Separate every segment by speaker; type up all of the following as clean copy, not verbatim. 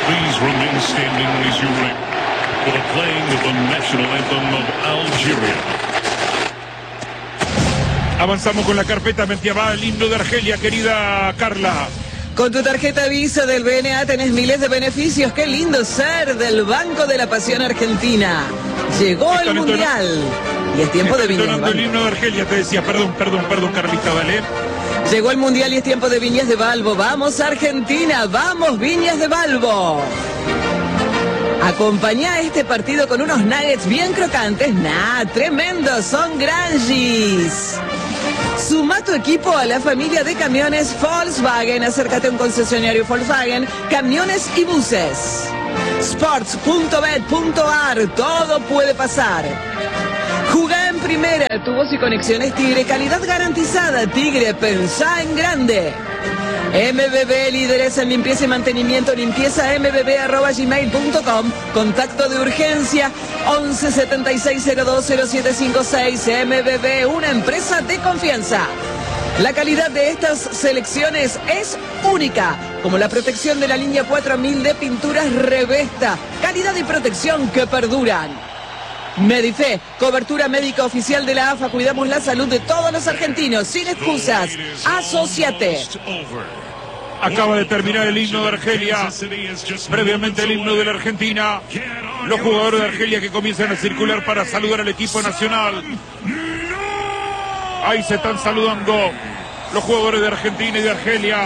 Speaker 1: Please remain standing as you ring for the playing of the national anthem of Algeria.
Speaker 2: Avanzamos con la carpeta, va el himno de Argelia, querida Carla.
Speaker 3: Con tu tarjeta Visa del BNA tenés miles de beneficios. Qué lindo ser del Banco de la Pasión Argentina. Llegó el Mundial y es tiempo de Viñas.
Speaker 2: El himno de Argelia, te decía, perdón, Carlita, dale.
Speaker 3: Llegó el Mundial y es tiempo de Viñas de Balbo. Vamos Argentina, vamos Viñas de Balbo. Acompañá este partido con unos nuggets bien crocantes. Tremendos, son Grangis. Suma tu equipo a la familia de camiones Volkswagen. Acércate a un concesionario Volkswagen, camiones y buses. Sports.bet.ar, todo puede pasar. Jugá en primera, tu voz y conexiones Tigre, calidad garantizada. Tigre, pensá en grande. MBB, líderes en limpieza y mantenimiento, limpiezambb@gmail.com. Contacto de urgencia 11 76 02 0756. MBB, una empresa de confianza. La calidad de estas selecciones es única, como la protección de la línea 4000 de pinturas Revesta. Calidad y protección que perduran. Medife, cobertura médica oficial de la AFA. Cuidamos la salud de todos los argentinos, sin excusas. Asociate.
Speaker 2: Acaba de terminar el himno de Argelia. Previamente el himno de la Argentina. Los jugadores de Argelia que comienzan a circular para saludar al equipo nacional. Ahí se están saludando los jugadores de Argentina y de Argelia.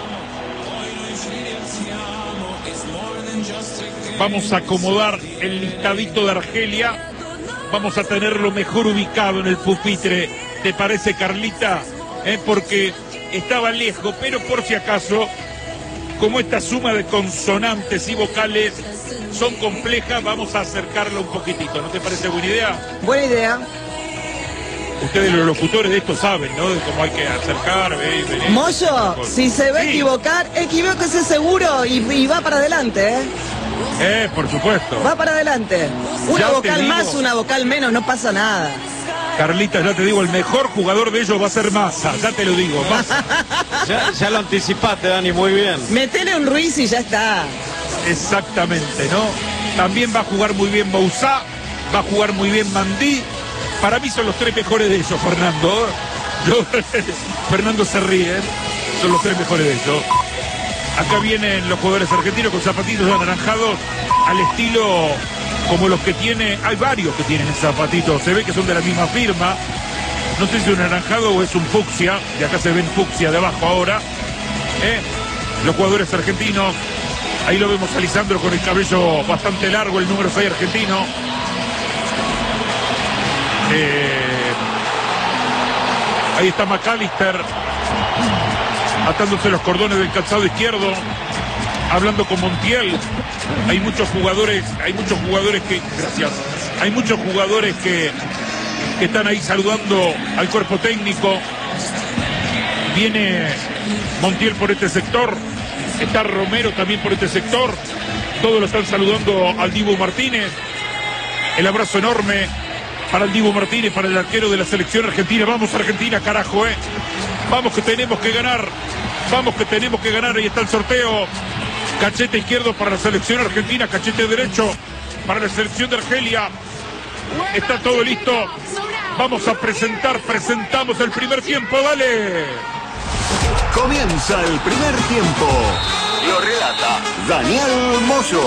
Speaker 2: Vamos a acomodar el listadito de Argelia. Vamos a tenerlo mejor ubicado en el pupitre. ¿Te parece, Carlita? Porque estaba lejos, pero por si acaso, como esta suma de consonantes y vocales son complejas, vamos a acercarlo un poquitito. ¿No te parece buena idea?
Speaker 3: Buena idea.
Speaker 2: Ustedes los locutores de esto saben, ¿no? De cómo hay que acercar, venir.
Speaker 3: Moyo, si se ve equivocar, equivóquese seguro y va para adelante,
Speaker 2: por supuesto.
Speaker 3: Va para adelante. Una vocal más, una vocal menos, no pasa nada.
Speaker 2: Carlita, ya te digo, el mejor jugador de ellos va a ser Massa, ya te lo digo, Massa.
Speaker 4: ya lo anticipaste, Dani, muy bien.
Speaker 3: Metele un Ruiz y ya está.
Speaker 2: Exactamente, ¿no? También va a jugar muy bien Bouzá, va a jugar muy bien Mandí. Para mí son los tres mejores de ellos, Fernando. Fernando se ríe, son los tres mejores de ellos. Acá vienen los jugadores argentinos con zapatitos anaranjados al estilo como los que tiene. Hay varios que tienen zapatitos, se ve que son de la misma firma. No sé si es un anaranjado o es un fucsia, y acá se ven fucsia de abajo ahora. Los jugadores argentinos, ahí lo vemos a Lisandro con el cabello bastante largo, el número 6 argentino. Ahí está McAllister atándose los cordones del calzado izquierdo, hablando con Montiel. Hay muchos jugadores que están ahí saludando al cuerpo técnico. Viene Montiel por este sector, está Romero también por este sector. Todos lo están saludando al Dibu Martínez. El abrazo enorme para el Dibu Martínez, para el arquero de la selección argentina. Vamos Argentina, carajo, Vamos que tenemos que ganar. Vamos que tenemos que ganar. Ahí está el sorteo. Cachete izquierdo para la selección argentina, cachete derecho para la selección de Argelia. Está todo listo. Vamos a presentamos el primer tiempo, dale.
Speaker 5: Comienza el primer tiempo. Lo relata Daniel Moyo.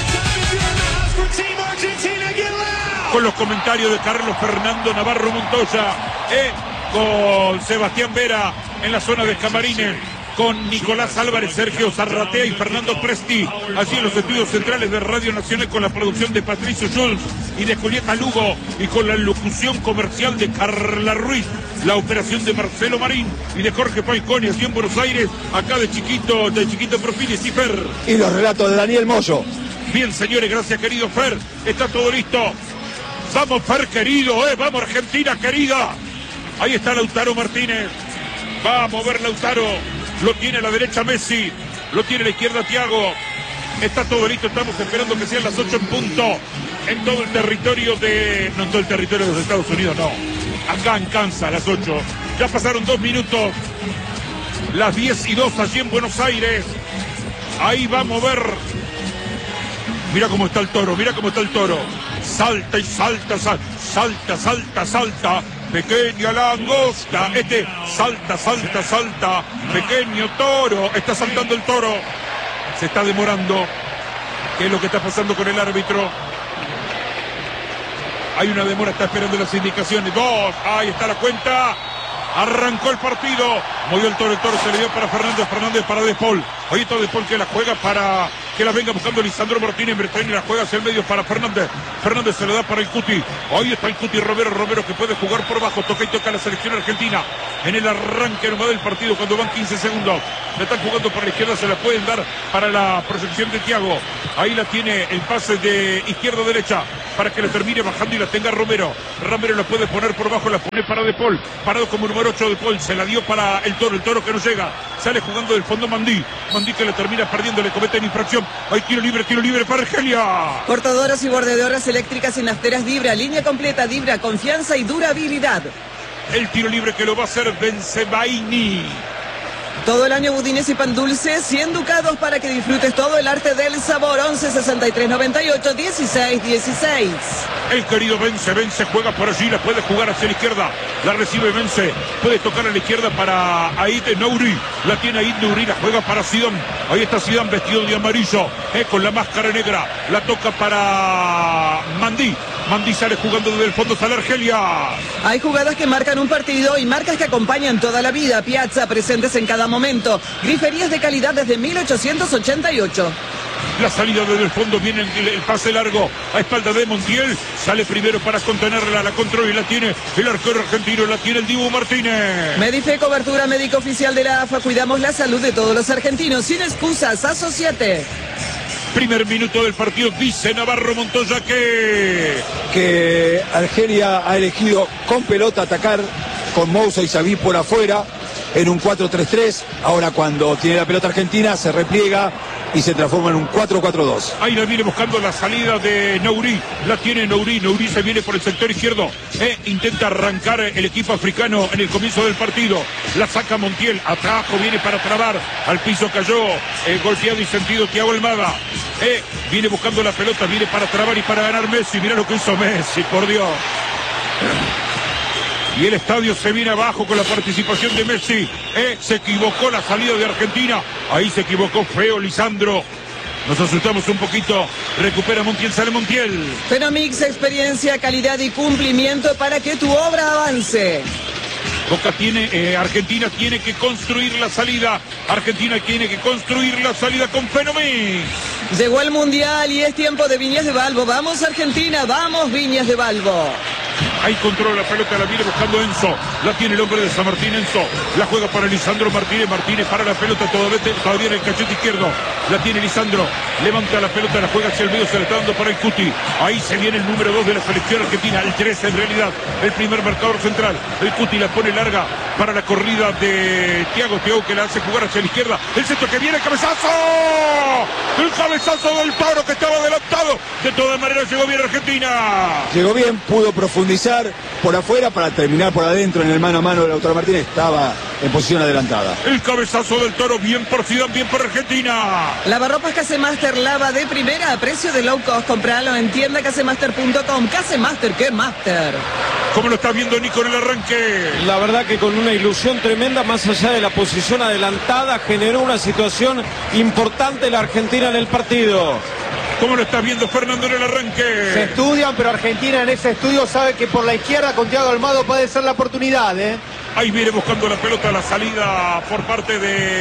Speaker 2: Con los comentarios de Carlos Fernando Navarro Montoya, con Sebastián Vera en la zona de camarines, con Nicolás Álvarez, Sergio Zarratea y Fernando Presti, allí en los estudios centrales de Radio Nacional, con la producción de Patricio Schulz y de Julieta Lugo, y con la locución comercial de Carla Ruiz, la operación de Marcelo Marín y de Jorge Falconi, aquí en Buenos Aires, acá de Chiquito Profiles y Fer.
Speaker 4: Y los relatos de Daniel Moyo.
Speaker 2: Bien, señores, gracias, querido Fer. Está todo listo. Vamos, Fer, querido, vamos, Argentina, querida. Ahí está Lautaro Martínez. Va a mover Lautaro. Lo tiene a la derecha Messi. Lo tiene a la izquierda Thiago. Está todo listo. Estamos esperando que sean las 8 en punto. En todo el territorio de... No en todo el territorio de los Estados Unidos, no. Acá en Kansas, las 8. Ya pasaron 2 minutos. Las 10:02 allí en Buenos Aires. Ahí va a mover Mira cómo está el toro, mira cómo está el toro. Salta y salta, salta, salta, salta. Pequeña langosta. Salta, salta, salta. Pequeño toro. Está saltando el toro. Se está demorando. ¿Qué es lo que está pasando con el árbitro? Hay una demora, está esperando las indicaciones. 2, ahí está la cuenta. Arrancó el partido. Movió el toro se le dio para Fernández. Fernández para De Paul. Ahí está De Paul que la juega para que la venga buscando Lisandro Martínez. Bertoni la juega hacia el medio para Fernández. Fernández se le da para el Cuti. Ahí está el Cuti Romero. Romero que puede jugar por bajo. Toca y toca la selección argentina. En el arranque nomás del partido cuando van 15 segundos. Le están jugando por la izquierda. Se la pueden dar para la proyección de Thiago. Ahí la tiene el pase de izquierda a derecha para que la termine bajando y la tenga Romero. Romero la puede poner por bajo. La pone para De Paul. Parado como número 8 De Paul. Se la dio para el toro. El toro que no llega. Sale jugando del fondo Mandí. Mandí que le termina perdiendo. Le cometen infracción. Hay tiro libre para Argelia.
Speaker 3: Cortadoras y bordeadoras eléctricas y nafteras Dibra. Línea completa Dibra. Confianza y durabilidad.
Speaker 2: El tiro libre que lo va a hacer Benzebaini.
Speaker 3: Todo el año budines y pan dulce, 100 ducados para que disfrutes todo el arte del sabor. 11 63 98 16 16.
Speaker 2: El querido Vence juega por allí, la puede jugar hacia la izquierda. La recibe Vence, puede tocar a la izquierda para Aït Nouri. La tiene Aït Nouri, la juega para Zidane. Ahí está Zidane vestido de amarillo, con la máscara negra. La toca para Mandí. Mandí sale jugando desde el fondo, sale Argelia.
Speaker 3: Hay jugadas que marcan un partido y marcas que acompañan toda la vida. Piazza, presentes en cada momento. Griferías de calidad desde 1888.
Speaker 2: La salida desde el fondo, viene el pase largo a espalda de Montiel. Sale primero para contenerla, la controla y la tiene el arquero argentino, la tiene el Dibu Martínez.
Speaker 3: Medife, cobertura médica oficial de la AFA. Cuidamos la salud de todos los argentinos. Sin excusas, asociate.
Speaker 2: Primer minuto del partido, dice Navarro Montoya que
Speaker 4: Argelia ha elegido con pelota atacar con Moussa y Xavi por afuera en un 4-3-3. Ahora cuando tiene la pelota Argentina se repliega y se transforma en un 4-4-2.
Speaker 2: Ahí la viene buscando la salida de Nouri. La tiene Nouri. Nouri se viene por el sector izquierdo. Intenta arrancar el equipo africano en el comienzo del partido. La saca Montiel. Atajo viene para trabar. Al piso cayó. Golpeado y sentido Thiago Almada. Viene buscando la pelota. Viene para trabar y para ganar Messi. Mira lo que hizo Messi, por Dios. Y el estadio se viene abajo con la participación de Messi. Se equivocó la salida de Argentina. Ahí se equivocó feo Lisandro. Nos asustamos un poquito. Recupera Montiel, sale Montiel.
Speaker 3: Fenomix, experiencia, calidad y cumplimiento para que tu obra avance.
Speaker 2: Argentina tiene que construir la salida. Argentina tiene que construir la salida con Fenomix.
Speaker 3: Llegó el Mundial y es tiempo de Viñas de Balbo. Vamos Argentina, vamos Viñas de Balbo.
Speaker 2: Ahí controla la pelota, la viene buscando Enzo. La tiene el hombre de San Martín, Enzo. La juega para Lisandro Martínez. Martínez para la pelota todavía en el cachete izquierdo. La tiene Lisandro. Levanta la pelota, la juega hacia el medio, se la está dando para el Cuti. Ahí se viene el número 2 de la selección argentina. El 3 en realidad. El primer marcador central. El Cuti la pone larga para la corrida de Thiago. Thiago que la hace jugar hacia la izquierda. El centro que viene, cabezazo. El cabezazo del Toro que estaba adelantado. De todas maneras llegó bien Argentina.
Speaker 4: Llegó bien, pudo profundizar por afuera para terminar por adentro en el mano a mano de Lautaro Martínez. Estaba en posición adelantada.
Speaker 2: El cabezazo del Toro, bien por Zidane, bien por Argentina.
Speaker 3: Lavarropas Casemaster, lava de primera a precio de low cost. Compralo en tienda casemaster.com. Casemaster, ¿qué master?
Speaker 2: ¿Cómo lo está viendo Nico en el arranque?
Speaker 6: La verdad que con una ilusión tremenda, más allá de la posición adelantada, generó una situación importante la Argentina en el partido.
Speaker 2: ¿Cómo lo está viendo Fernando en el arranque?
Speaker 7: Se estudian, pero Argentina en ese estudio sabe que por la izquierda con Thiago Almada puede ser la oportunidad,
Speaker 2: Ahí viene buscando la pelota, la salida por parte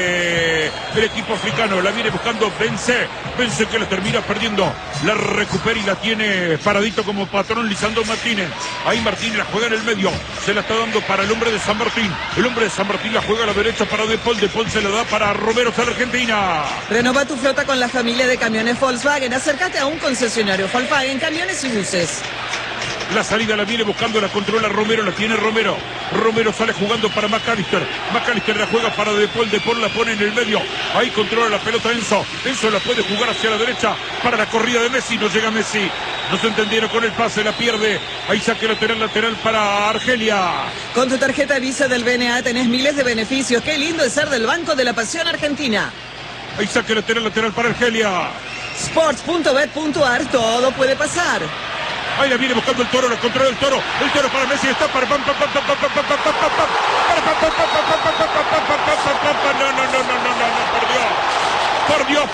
Speaker 2: del equipo africano. La viene buscando Vence que la termina perdiendo. La recupera y la tiene paradito como patrón Lisandro Martínez. Ahí Martínez la juega en el medio. Se la está dando para el hombre de San Martín. El hombre de San Martín la juega a la derecha para De Paul. De Paul se la da para Romero, para Argentina.
Speaker 3: Renova tu flota con la familia de camiones Volkswagen. Acércate a un concesionario Volkswagen, camiones y buses.
Speaker 2: La salida la viene buscando, la controla Romero, la tiene Romero. Romero sale jugando para McAllister. McAllister la juega para De Paul. De Paul la pone en el medio. Ahí controla la pelota Enzo. Enzo la puede jugar hacia la derecha para la corrida de Messi. No llega Messi. No se entendieron con el pase, la pierde. Ahí saque lateral para Argelia.
Speaker 3: Con tu tarjeta Visa del BNA tenés miles de beneficios. Qué lindo es ser del Banco de la Pasión Argentina.
Speaker 2: Ahí saque lateral para Argelia.
Speaker 3: Sports.bet.ar, todo puede pasar.
Speaker 2: Ahí la viene buscando el Toro, lo controla el Toro para Messi, está para no, por Dios,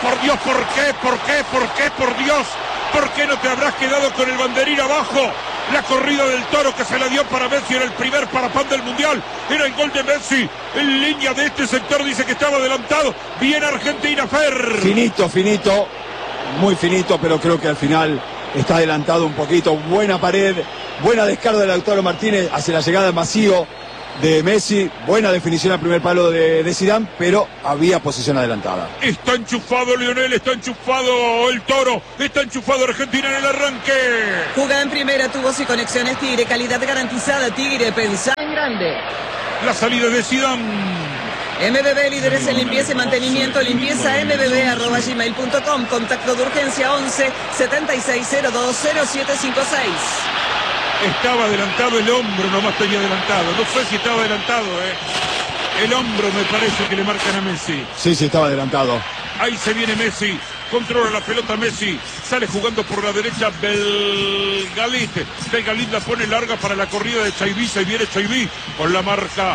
Speaker 2: por Dios, ¿por qué no te habrás quedado con el banderín abajo? La corrida del Toro que se la dio para Messi era el primer parapán del Mundial, era el gol de Messi, en línea de este sector dice que estaba adelantado, bien Argentina, Fer.
Speaker 4: Finito, muy finito, pero creo que al final está adelantado un poquito, buena pared, buena descarga de Lautaro Martínez hacia la llegada Macío de Messi, buena definición al primer palo de Zidane, pero había posición adelantada.
Speaker 2: Está enchufado Lionel, está enchufado el Toro, está enchufado Argentina en el arranque.
Speaker 3: Jugada en primera, tubos y conexiones Tigre, calidad garantizada Tigre, pensá en grande.
Speaker 2: La salida de Zidane.
Speaker 3: MBB, líderes en limpieza y mantenimiento, limpieza mbb@gmail.com, contacto de urgencia 11 7602 0756.
Speaker 2: Estaba adelantado el hombro, nomás tenía adelantado, no sé si estaba adelantado, el hombro me parece que le marcan a Messi.
Speaker 4: Sí, estaba adelantado.
Speaker 2: Ahí se viene Messi, controla la pelota Messi, sale jugando por la derecha Belgalit la pone larga para la corrida de Chaiví, se viene Chaiví con la marca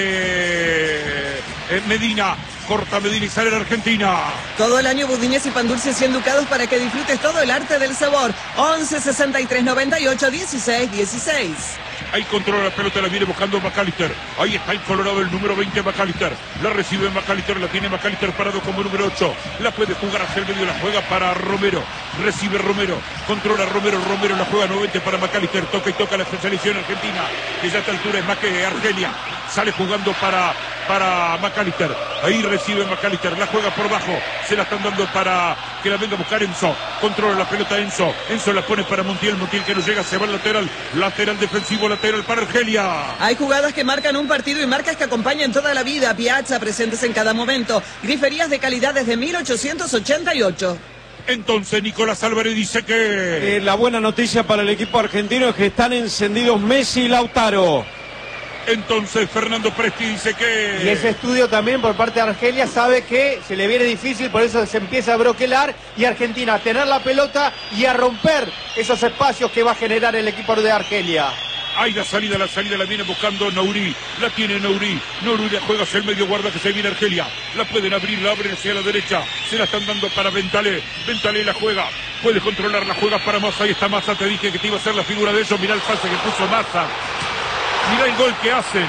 Speaker 2: de Medina, corta Medina y sale la Argentina.
Speaker 3: Todo el año budines y pan dulces y enducados para que disfrutes todo el arte del sabor. 11 63 98 16 16.
Speaker 2: Ahí controla la pelota, la viene buscando McAllister. Ahí está el Colorado, el número 20 McAllister. La recibe McAllister, la tiene McAllister parado como número 8. La puede jugar hacia el medio, la juega para Romero. Recibe Romero, controla Romero la juega nuevamente para McAllister. Toca y toca la selección argentina, que ya a esta altura es más que Argelia. Sale jugando para McAllister. Ahí recibe McAllister, la juega por bajo. Se la están dando para que la venga a buscar Enzo. Controla la pelota Enzo la pone para Montiel que no llega, se va al lateral defensivo, lateral para Argelia.
Speaker 3: Hay jugadas que marcan un partido y marcas que acompañan toda la vida. Piazza, presentes en cada momento. Griferías de calidad desde 1888.
Speaker 2: Entonces Nicolás Álvarez dice que...
Speaker 6: la buena noticia para el equipo argentino es que están encendidos Messi y Lautaro.
Speaker 2: Entonces Fernando Presti dice que...
Speaker 7: Y ese estudio también por parte de Argelia sabe que se le viene difícil, por eso se empieza a broquelar y Argentina a tener la pelota y a romper esos espacios que va a generar el equipo de Argelia.
Speaker 2: Hay la salida la viene buscando Nouri, la tiene Nouri la juega hacia el medio, guarda que se viene Argelia, la pueden abrir, la abren hacia la derecha, se la están dando para Bentalé la juega, puede controlar, la juega para Massa, ahí está Massa, te dije que te iba a hacer la figura de ellos, mirá el pase que puso Massa. Mirá el gol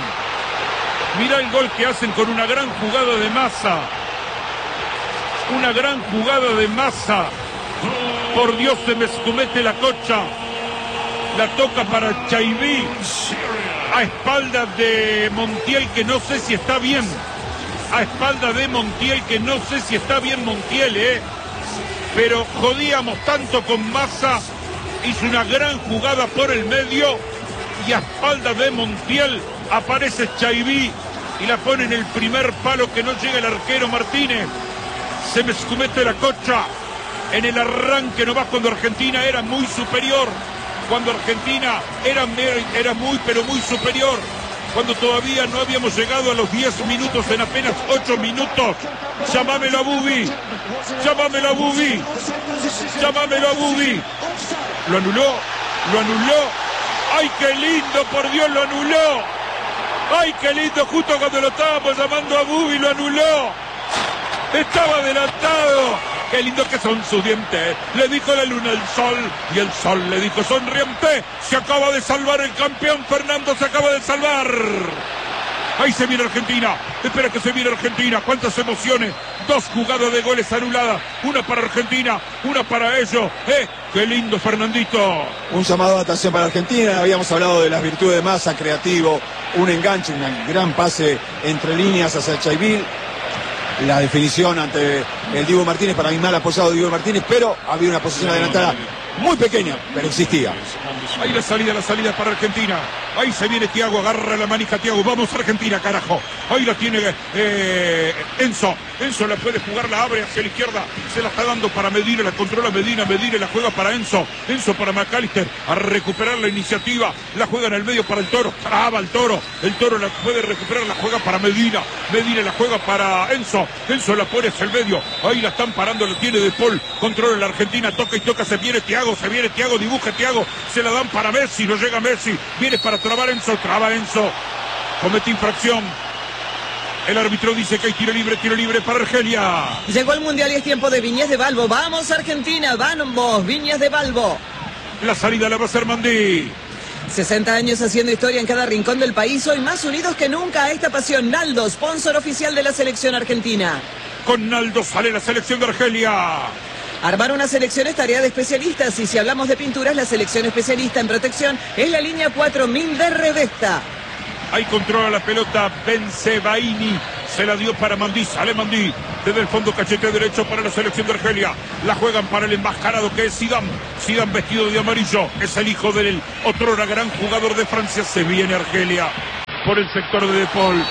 Speaker 2: que hacen con una gran jugada de Massa. Una gran jugada de Massa. Por Dios, se me escumete la cocha. La toca para Chaiví. A espaldas de Montiel, que no sé si está bien. Montiel, Pero jodíamos tanto con Massa. Hizo una gran jugada por el medio. Y a espaldas de Montiel aparece Chaiví y la pone en el primer palo que no llega el arquero Martínez. Se me escumete la cocha. En el arranque nomás cuando Argentina era muy superior. Cuando Argentina era muy pero muy superior. Cuando todavía no habíamos llegado a los 10 minutos, en apenas 8 minutos. Llámamelo a Bubi. Lo anuló. ¡Ay, qué lindo! ¡Por Dios, lo anuló! ¡Ay, qué lindo! Justo cuando lo estábamos llamando a Bubi, lo anuló. Estaba adelantado. ¡Qué lindo que son sus dientes! Le dijo la luna al sol, y el sol le dijo, sonriente. Se acaba de salvar el campeón, Fernando, se acaba de salvar. Ahí se viene Argentina. Espera que se viene Argentina. Cuántas emociones. 2 jugadas de goles anuladas. Una para Argentina, una para ellos. ¡Qué lindo, Fernandito!
Speaker 4: Un llamado de atención para Argentina. Habíamos hablado de las virtudes de Massa, creativo, un enganche, un gran pase entre líneas hacia Chaiví. La definición ante el Diego Martínez, para mí mal apoyado Diego Martínez, pero había una posición adelantada. muy pequeña, pero existía.
Speaker 2: Ahí la salida para Argentina. Ahí se viene Thiago, agarra la manija Thiago. Vamos Argentina, carajo. Ahí la tiene Enzo. Enzo la puede jugar, la abre hacia la izquierda. Se la está dando para Medina, la controla Medina la juega para Enzo. Enzo para McAllister, a recuperar la iniciativa. La juega en el medio para el Toro. Traba el Toro. El Toro la puede recuperar, la juega para Medina. Medina la juega para Enzo. Enzo la pone hacia el medio. Ahí la están parando, la tiene De Paul. Controla la Argentina, toca y toca. Se viene Thiago, dibuja Thiago. Se la dan para Messi, no llega Messi. Viene para trabar Enzo, traba Enzo. Comete infracción. El árbitro dice que hay tiro libre para Argelia.
Speaker 3: Llegó el Mundial y es tiempo de Viñas de Balbo. Vamos Argentina, vamos, Viñas de Balbo.
Speaker 2: La salida la va a hacer Mandí.
Speaker 3: 60 años haciendo historia en cada rincón del país, hoy más unidos que nunca a esta pasión. Naldo, sponsor oficial de la selección argentina.
Speaker 2: Con Naldo sale la selección de Argelia.
Speaker 3: Armar una selección es tarea de especialistas y si hablamos de pinturas, la selección especialista en protección es la línea 4000 de Revesta.
Speaker 2: Ahí controla la pelota Bensebaini. Se la dio para Mandí. Sale Mandí. Desde el fondo cachete derecho para la selección de Argelia. La juegan para el enmascarado que es Zidane. Zidane vestido de amarillo. Es el hijo del otrora gran jugador de Francia. Se viene Argelia por el sector de De Paul.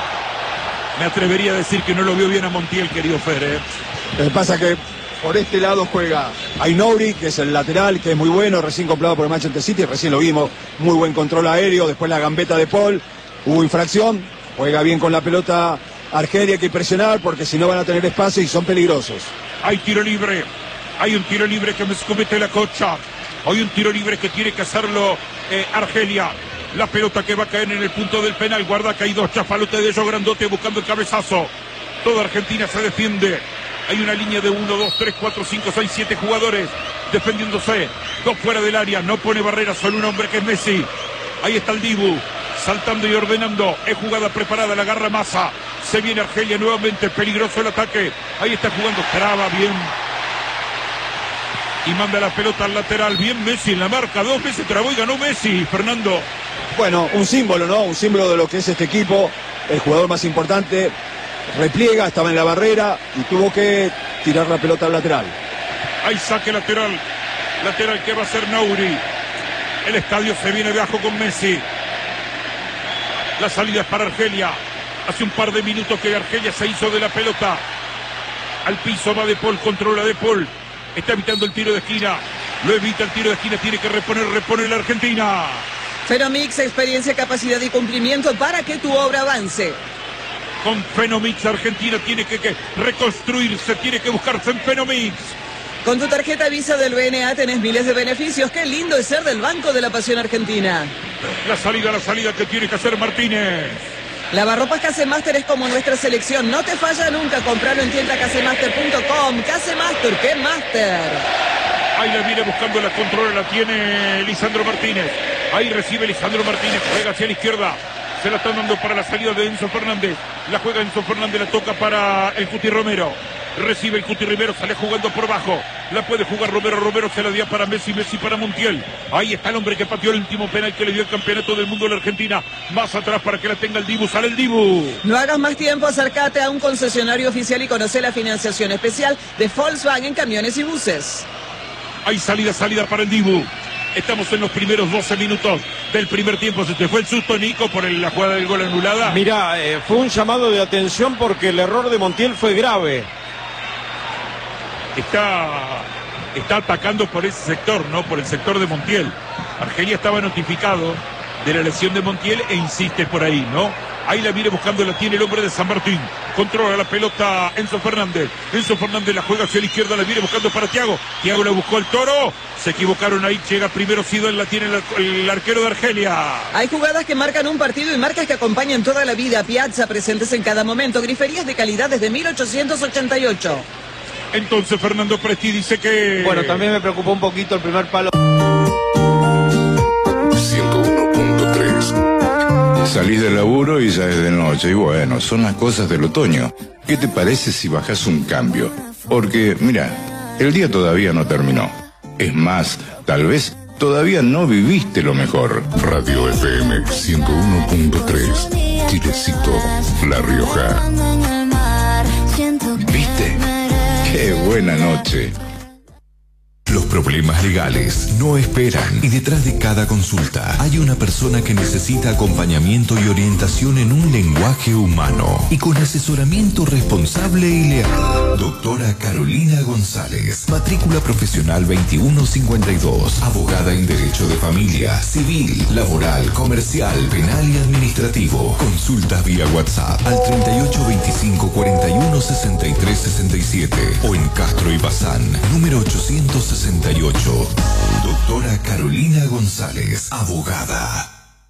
Speaker 2: Me atrevería a decir que no lo vio bien a Montiel, querido Fer.
Speaker 4: Lo que pasa que por este lado juega Ainouri, que es el lateral, que es muy bueno, recién comprado por el Manchester City, recién lo vimos, muy buen control aéreo, después la gambeta de Paul, hubo infracción, juega bien con la pelota Argelia, hay que presionar porque si no van a tener espacio y son peligrosos.
Speaker 2: Hay tiro libre, hay un tiro libre que me comete la Cocha, hay un tiro libre que tiene que hacerlo Argelia. La pelota que va a caer en el punto del penal, guarda que hay dos chafalotes de ellos grandote buscando el cabezazo. Toda Argentina se defiende. Hay una línea de 1, 2, 3, 4, 5, 6, 7 jugadores defendiéndose. Dos fuera del área, no pone barrera, solo un hombre que es Messi. Ahí está el Dibu, saltando y ordenando. Es jugada preparada, la agarra Massa. Se viene Argelia nuevamente, peligroso el ataque. Ahí está jugando, traba bien. Y manda la pelota al lateral. Bien Messi en la marca, 2 veces trabó y ganó Messi, Fernando.
Speaker 4: Bueno, un símbolo, ¿no? Un símbolo de lo que es este equipo. El jugador más importante. Repliega, estaba en la barrera y tuvo que tirar la pelota al lateral.
Speaker 2: Hay saque lateral. Lateral que va a ser Nouri. El estadio se viene abajo con Messi. La salida es para Argelia. Hace un par de minutos que Argelia se hizo de la pelota. Al piso va De Paul, controla De Paul. Está evitando el tiro de esquina. Lo evita el tiro de esquina, tiene que repone la Argentina.
Speaker 3: Fenomix, experiencia, capacidad y cumplimiento para que tu obra avance.
Speaker 2: Con Fenomix Argentina tiene que reconstruirse, tiene que buscarse en Fenomix.
Speaker 3: Con tu tarjeta Visa del BNA tenés miles de beneficios. Qué lindo es ser del Banco de la Pasión Argentina.
Speaker 2: La salida que tiene que hacer Martínez.
Speaker 3: Lavarropas Casemaster es como nuestra selección. No te falla nunca. Compralo en tiendacasemaster.com. Casemaster, ¡qué master!
Speaker 2: Ahí la viene buscando, la controla, la tiene Lisandro Martínez. Ahí recibe Lisandro Martínez, juega hacia la izquierda. Se la están dando para la salida de Enzo Fernández. La juega Enzo Fernández, la toca para el Cuti Romero. Recibe el Cuti Romero, sale jugando por bajo. La puede jugar Romero, Romero se la dio para Messi, Messi para Montiel. Ahí está el hombre que pateó el último penal que le dio el campeonato del mundo a la Argentina. Más atrás para que la tenga el Dibu, sale el Dibu.
Speaker 3: No hagas más tiempo, acércate a un concesionario oficial y conoce la financiación especial de Volkswagen en camiones y buses.
Speaker 2: Hay salida para el Dibu. Estamos en los primeros 12 minutos del primer tiempo. ¿Se te fue el susto, Nico, por la jugada del gol anulada?
Speaker 6: Mirá, fue un llamado de atención porque el error de Montiel fue grave.
Speaker 2: Está atacando por ese sector, ¿no? Por el sector de Montiel. Argelia estaba notificado de la lesión de Montiel e insiste por ahí, ¿no? Ahí la viene buscando, la tiene el hombre de San Martín. Controla la pelota Enzo Fernández. Enzo Fernández la juega hacia la izquierda, la viene buscando para Thiago. Thiago la buscó el Toro. Se equivocaron ahí, llega primero Zidane, la tiene el arquero de Argelia.
Speaker 3: Hay jugadas que marcan un partido y marcas que acompañan toda la vida. Piazza, presentes en cada momento. Griferías de calidad desde 1888.
Speaker 2: Entonces Fernando Presti dice que...
Speaker 7: Bueno, también me preocupó un poquito el primer palo.
Speaker 8: 101.3. Salís del laburo y ya es de noche. Y bueno, son las cosas del otoño. ¿Qué te parece si bajás un cambio? Porque, mira, el día todavía no terminó. Es más, tal vez todavía no viviste lo mejor. Radio FM 101.3. Chilecito, La Rioja. ¿Viste? ¡Qué buena noche!
Speaker 9: problemas legales no esperan y detrás de cada consulta hay una persona que necesita acompañamiento y orientación en un lenguaje humano y con asesoramiento responsable y leal. Doctora Carolina González, matrícula profesional 2152, abogada en Derecho de Familia, Civil, Laboral, Comercial, Penal y Administrativo. Consultas vía WhatsApp al 3825 41 63 67 o en Castro y Bazán, número 868. Doctora Carolina González, abogada.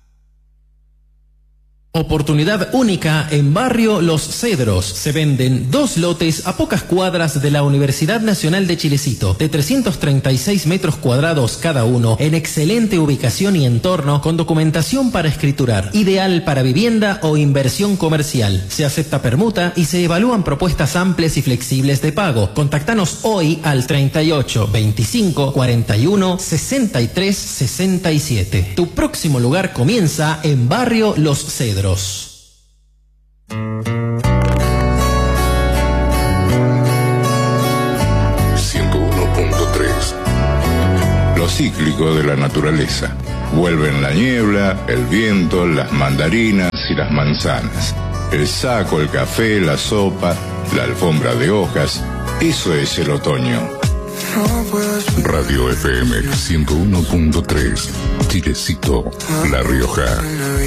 Speaker 10: Oportunidad única en Barrio Los Cedros. Se venden 2 lotes a pocas cuadras de la Universidad Nacional de Chilecito, de 336 metros cuadrados cada uno, en excelente ubicación y entorno, con documentación para escriturar, ideal para vivienda o inversión comercial. Se acepta permuta y se evalúan propuestas amplias y flexibles de pago. Contactanos hoy al 38 25 41 63 67. Tu próximo lugar comienza en Barrio Los Cedros.
Speaker 8: 101.3. Lo cíclico de la naturaleza. Vuelven la niebla, el viento, las mandarinas y las manzanas. El saco, el café, la sopa, la alfombra de hojas. Eso es el otoño.
Speaker 1: Radio FM 101.3. Chilecito, La Rioja.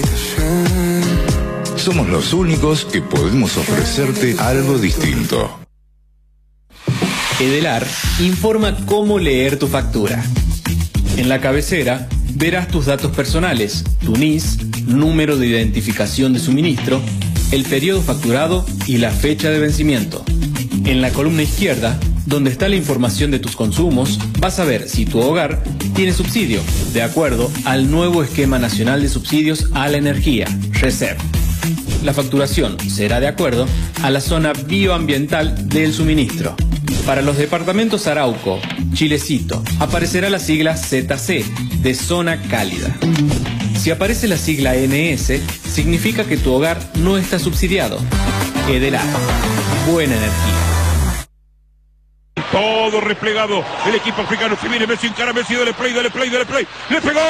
Speaker 8: Somos los únicos que podemos ofrecerte algo distinto.
Speaker 11: Edelar informa cómo leer tu factura. En la cabecera verás tus datos personales, tu NIS, número de identificación de suministro, el periodo facturado y la fecha de vencimiento. En la columna izquierda, donde está la información de tus consumos, vas a ver si tu hogar tiene subsidio, de acuerdo al nuevo Esquema Nacional de Subsidios a la Energía, RESEP. La facturación será de acuerdo a la zona bioambiental del suministro. Para los departamentos Arauco, Chilecito, aparecerá la sigla ZC, de zona cálida. Si aparece la sigla NS, significa que tu hogar no está subsidiado. Edelar, buena energía.
Speaker 2: Todo replegado, el equipo africano que viene, Messi encara, Messi, dale play, ¡le pegó!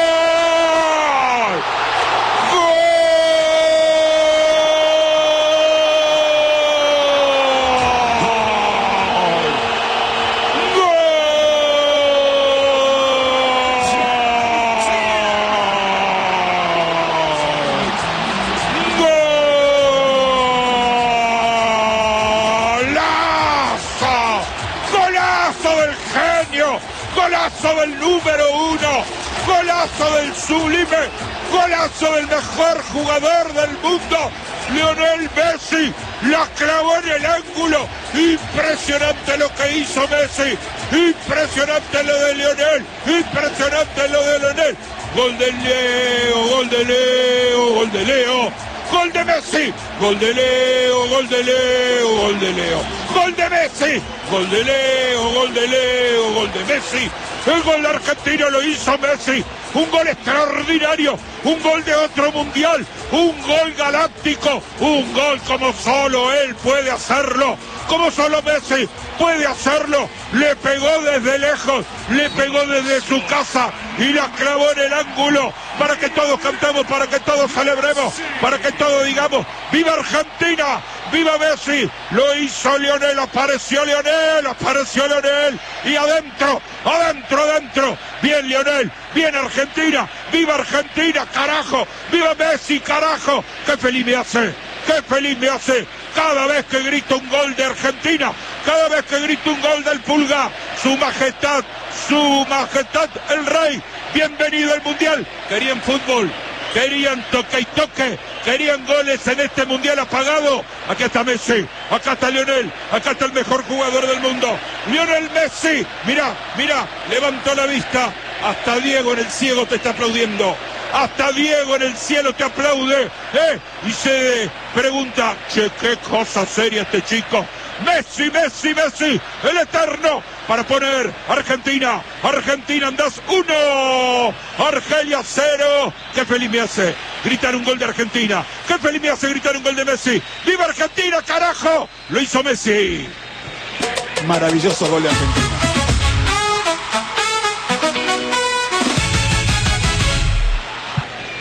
Speaker 2: Golazo del número 1, golazo del sublime, golazo del mejor jugador del mundo, Lionel Messi, la clavó en el ángulo. Impresionante lo que hizo Messi, impresionante lo de Lionel, impresionante lo de Lionel. Gol de Leo, gol de Leo, gol de Leo. Gol de Messi, gol de Leo, gol de Leo, gol de Leo, gol de Messi, gol de Leo, gol de Leo, gol de Messi. El gol de Argentina lo hizo Messi, un gol extraordinario, un gol de otro mundial, un gol galáctico, un gol como solo él puede hacerlo, como solo Messi puede hacerlo. Le pegó desde lejos, le pegó desde su casa y la clavó en el ángulo para que todos cantemos, para que todos celebremos, para que todos digamos ¡viva Argentina! ¡Viva Messi! Lo hizo Lionel, apareció Lionel y adentro, bien Lionel, bien Argentina, ¡viva Argentina, carajo! ¡Viva Messi, carajo! ¡Qué feliz me hace! Cada vez que grito un gol de Argentina, cada vez que grito un gol del Pulga, su majestad el rey, bienvenido al mundial. Querían fútbol, querían toque y toque, querían goles en este mundial apagado. Acá está Messi, acá está Lionel, acá está el mejor jugador del mundo, Lionel Messi. Mirá, levantó la vista, hasta Diego en el ciego te está aplaudiendo. Hasta Diego en el cielo te aplaude, y se pregunta, che, qué cosa seria este chico. Messi, el eterno, para poner Argentina andás 1, Argelia 0. Qué feliz me hace gritar un gol de Argentina, qué feliz me hace gritar un gol de Messi. ¡Viva Argentina, carajo! Lo hizo Messi.
Speaker 4: Maravilloso gol de Argentina.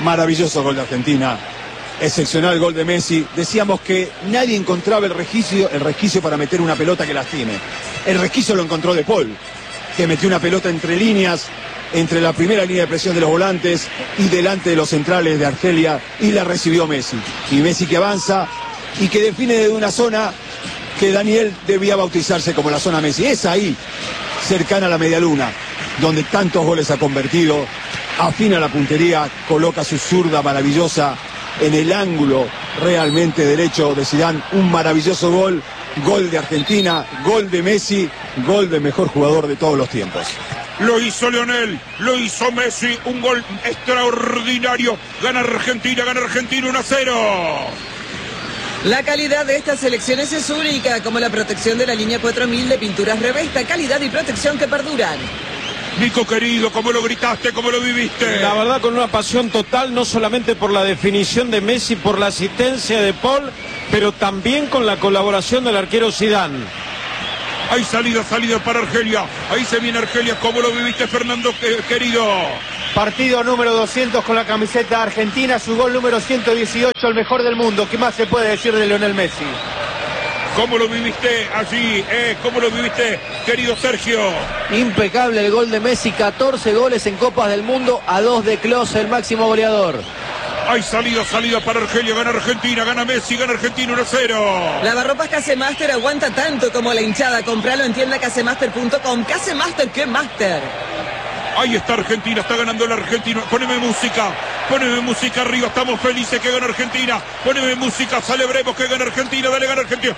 Speaker 4: Maravilloso gol de Argentina. Excepcional gol de Messi. Decíamos que nadie encontraba el resquicio para meter una pelota que lastime. El resquicio lo encontró De Paul, que metió una pelota entre líneas, entre la primera línea de presión de los volantes y delante de los centrales de Argelia, y la recibió Messi. Y Messi que avanza y que define desde una zona que Daniel debía bautizarse como la zona Messi. Es ahí, cercana a la medialuna, donde tantos goles ha convertido. Afina la puntería, coloca su zurda maravillosa en el ángulo realmente derecho de Zidane. Un maravilloso gol, gol de Argentina, gol de Messi, gol del mejor jugador de todos los tiempos.
Speaker 2: Lo hizo Lionel, lo hizo Messi, un gol extraordinario. Gana Argentina 1-0.
Speaker 3: La calidad de estas selecciones es única, como la protección de la línea 4000 de Pinturas Revesta, calidad y protección que perduran.
Speaker 2: Nico querido, ¿cómo lo gritaste? ¿Cómo lo viviste?
Speaker 6: La verdad, con una pasión total, no solamente por la definición de Messi, por la asistencia de Paul, pero también con la colaboración del arquero Zidane.
Speaker 2: Hay salida para Argelia. Ahí se viene Argelia. ¿Cómo lo viviste, Fernando, querido?
Speaker 7: Partido número 200 con la camiseta argentina, su gol número 118, el mejor del mundo. ¿Qué más se puede decir de Lionel Messi?
Speaker 2: ¿Cómo lo viviste allí? ¿Cómo lo viviste, querido Sergio?
Speaker 12: Impecable el gol de Messi, 14 goles en Copas del Mundo, a 2 de Klose, el máximo goleador.
Speaker 2: Hay salida para Argelia, gana Argentina, gana Messi, gana Argentina 1-0.
Speaker 3: Lavarropas Casemaster aguanta tanto como la hinchada. Compralo en tienda casemaster.com. Casemaster, ¿qué Master?
Speaker 2: Ahí está Argentina, está ganando la Argentina. Poneme música arriba, estamos felices que gana Argentina. Poneme música, celebremos que gana Argentina, dale, gana Argentina.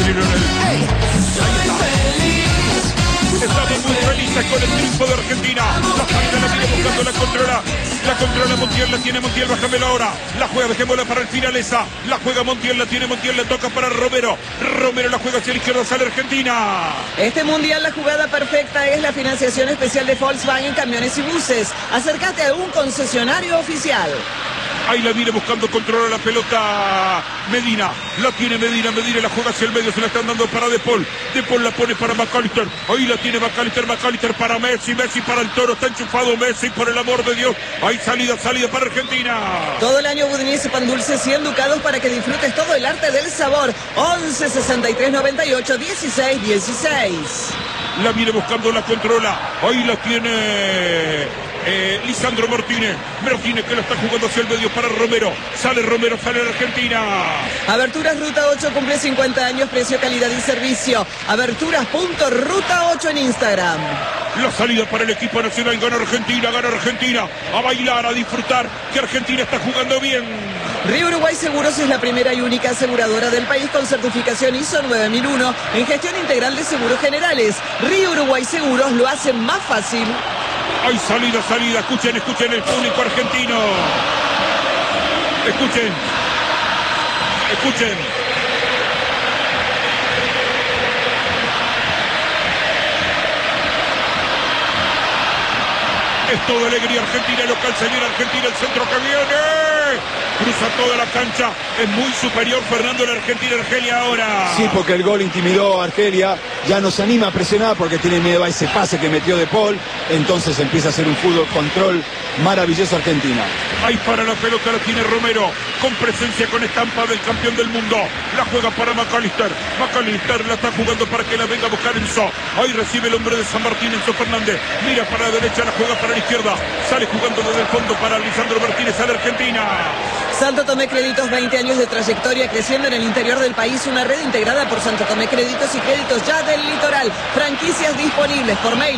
Speaker 2: Estamos muy felices con el triunfo de Argentina. La salida la viene buscando, la controla Montiel, la tiene Montiel, bájamela ahora. La juega, dejémosla para el final esa. La juega Montiel, la tiene Montiel, la toca para Romero. Romero la juega hacia la izquierda, sale Argentina.
Speaker 3: Este mundial la jugada perfecta es la financiación especial de Volkswagen Camiones y Buses. Acércate a un concesionario oficial.
Speaker 2: Ahí la viene buscando, controla la pelota Medina. La tiene Medina la juega hacia el medio, se la están dando para De Paul. De Paul la pone para McAllister. Ahí la tiene McAllister para Messi para el Toro. Está enchufado Messi, por el amor de Dios. Hay salida para Argentina.
Speaker 3: Todo el año Budinese Pan Dulce, 100 ducados para que disfrutes todo el arte del sabor. 11 63 98 16 16.
Speaker 2: La viene buscando, la controla. Ahí la tiene Lisandro Martínez que la está jugando hacia el medio para Romero. Sale la Argentina.
Speaker 3: Aberturas Ruta 8 cumple 50 años, precio, calidad y servicio. Aberturas.ruta8 en Instagram.
Speaker 2: La salida para el equipo nacional, gana Argentina. A bailar, a disfrutar, que Argentina está jugando bien.
Speaker 3: Río Uruguay Seguros es la primera y única aseguradora del país con certificación ISO 9001 en gestión integral de seguros generales. Río Uruguay Seguros lo hace más fácil.
Speaker 2: Hay salida. Escuchen el público argentino. Escuchen. Es toda alegría Argentina, local, señor Argentina, el centro que viene. Cruza toda la cancha, es muy superior Fernando, la Argentina ahora.
Speaker 4: Sí, porque el gol intimidó a Argelia, ya no se anima a presionar porque tiene miedo a ese pase que metió De Paul, entonces empieza a hacer un fútbol control maravilloso Argentina.
Speaker 2: Ahí para la pelota la tiene Romero, con presencia, con estampa del campeón del mundo. La juega para McAllister la está jugando para que la venga a buscar Enzo. Ahí recibe el hombre de San Martín, Enzo Fernández. Mira para la derecha, la juega para la izquierda. Sale jugando desde el fondo para Lisandro Martínez, sale Argentina.
Speaker 3: Santo Tomé Créditos, 20 años de trayectoria creciendo en el interior del país. Una red integrada por Santo Tomé Créditos y Créditos Ya del Litoral. Franquicias disponibles por mail,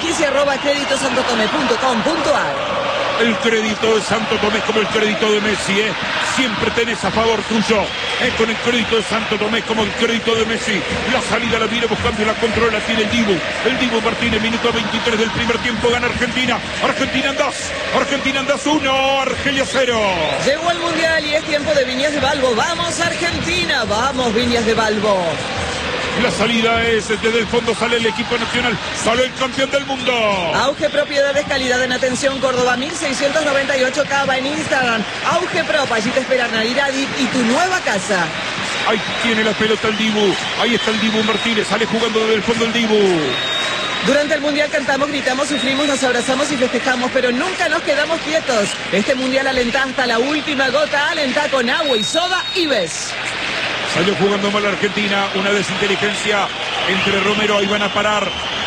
Speaker 3: franquicia@creditosantotomé.com.ar.
Speaker 2: El crédito de Santo Tomé como el crédito de Messi, siempre tenés a favor tuyo, con el crédito de Santo Tomé como el crédito de Messi. La salida la viene buscando y la controla, tiene el Dibu Martínez, minuto 23 del primer tiempo, gana Argentina en 2, 1, Argelia 0.
Speaker 3: Llegó al Mundial y es tiempo de Viñas de Balbo. ¡Vamos Argentina! ¡Vamos Viñas de Balbo!
Speaker 2: La salida es desde el fondo, sale el equipo nacional, sale el campeón del mundo.
Speaker 3: Auge Propiedades, calidad en atención, Córdoba 1698 Cava en Instagram. Auge Prop, allí te espera Navidad y tu nueva casa.
Speaker 2: Ahí tiene la pelota el Dibu, ahí está el Dibu Martínez, sale jugando desde el fondo el Dibu.
Speaker 3: Durante el Mundial cantamos, gritamos, sufrimos, nos abrazamos y festejamos, pero nunca nos quedamos quietos. Este Mundial alentá hasta la última gota, alentá con agua y soda y ves.
Speaker 2: Salió jugando mal Argentina, una desinteligencia entre Romero, ahí van a parar.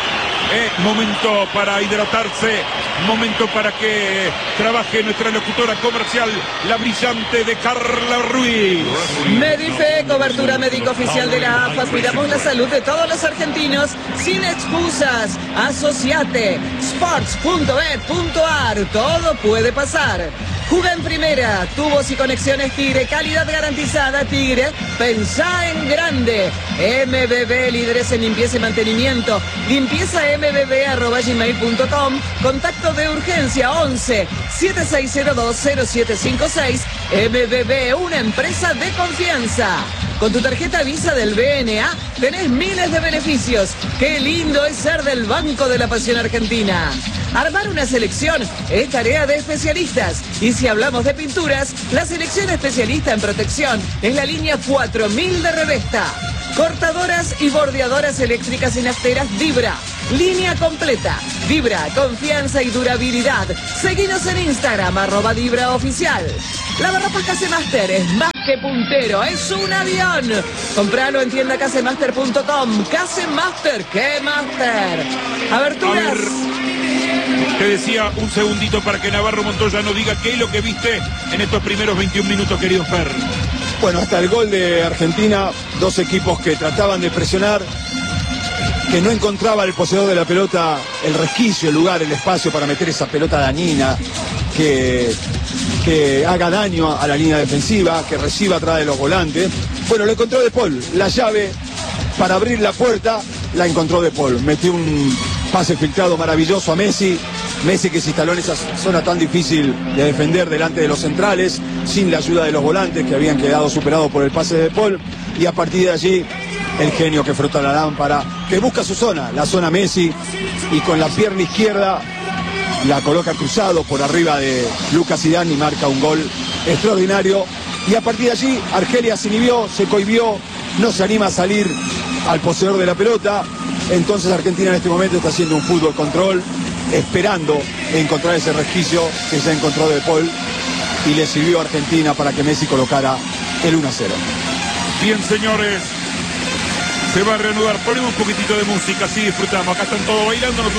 Speaker 2: Momento para hidratarse, momento para que trabaje nuestra locutora comercial, la brillante de Carla Ruiz.
Speaker 3: Medife, cobertura médica oficial de la AFA, cuidamos la salud de todos los argentinos sin excusas. Asociate, sports.bet.ar, todo puede pasar. Juga en primera, tubos y conexiones Tigre, calidad garantizada Tigre, pensá en grande. MBB, líderes en limpieza y mantenimiento, limpiezambb@gmail.com, contacto de urgencia 11 7602 0756, MBB, una empresa de confianza. Con tu tarjeta Visa del BNA tenés miles de beneficios. Qué lindo es ser del Banco de la Pasión Argentina. Armar una selección es tarea de especialistas. Y si hablamos de pinturas, la selección especialista en protección es la línea 4000 de Revesta. Cortadoras y bordeadoras eléctricas y nafteras Vibra. Línea completa. Vibra, confianza y durabilidad. Seguinos en Instagram, @VibraOficial. Lavarropas Casemaster es más que puntero, es un avión. Compralo en tienda casemaster.com. Casemaster, ¿qué master? Aberturas.
Speaker 2: Te decía un segundito para que Navarro Montoya no diga qué es lo que viste en estos primeros 21 minutos, querido Fer.
Speaker 4: Bueno, hasta el gol de Argentina, dos equipos que trataban de presionar, que no encontraba el poseedor de la pelota el resquicio, el lugar, el espacio para meter esa pelota dañina, que haga daño a la línea defensiva, que reciba atrás de los volantes. Bueno, lo encontró De Paul, la llave para abrir la puerta la encontró De Paul, metió un pase filtrado maravilloso a Messi. Messi que se instaló en esa zona tan difícil de defender delante de los centrales, sin la ayuda de los volantes que habían quedado superados por el pase de De Paul, y a partir de allí el genio que frota la lámpara, que busca su zona, la zona Messi, y con la pierna izquierda la coloca cruzado por arriba de Lucas Zidane y marca un gol extraordinario. Y a partir de allí Argelia se inhibió, se cohibió, no se anima a salir al poseedor de la pelota. Entonces Argentina en este momento está haciendo un fútbol control, esperando encontrar ese resquicio que ya encontró De Paul, y le sirvió a Argentina para que Messi colocara el 1-0.
Speaker 2: Bien, señores, se va a reanudar. Ponemos un poquitito de música, así disfrutamos. Acá están todos bailando.